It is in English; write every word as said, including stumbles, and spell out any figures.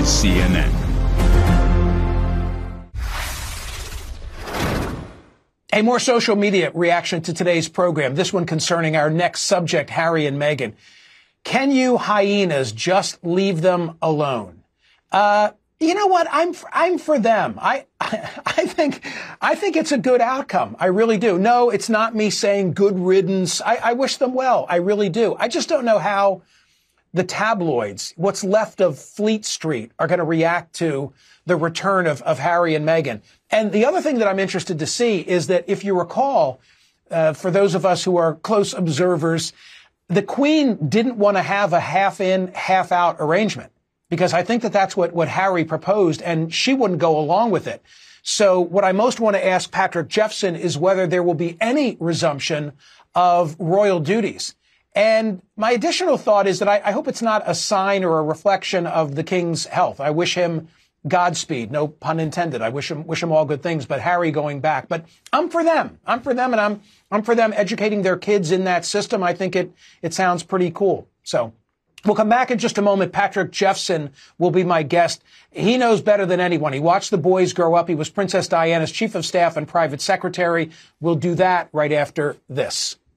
C N N. A more social media reaction to today's program, this one concerning our next subject, Harry and Meghan. Can you hyenas just leave them alone? Uh, you know what? I'm for, I'm for them. I, I think I think it's a good outcome. I really do. No, it's not me saying good riddance. I, I wish them well. I really do. I just don't know how the tabloids, what's left of Fleet Street, are going to react to the return of, of Harry and Meghan. And the other thing that I'm interested to see is that if you recall, uh, for those of us who are close observers, the Queen didn't want to have a half in, half out arrangement, because I think that that's what, what Harry proposed, and she wouldn't go along with it. So what I most want to ask Patrick Jeffson is whether there will be any resumption of royal duties. And my additional thought is that I, I hope it's not a sign or a reflection of the King's health. I wish him Godspeed, no pun intended. I wish him wish him all good things, but Harry going back. But I'm for them. I'm for them, and I'm I'm for them educating their kids in that system. I think it it sounds pretty cool. So we'll come back in just a moment. Patrick Jeffson will be my guest. He knows better than anyone. He watched the boys grow up. He was Princess Diana's chief of staff and private secretary. We'll do that right after this.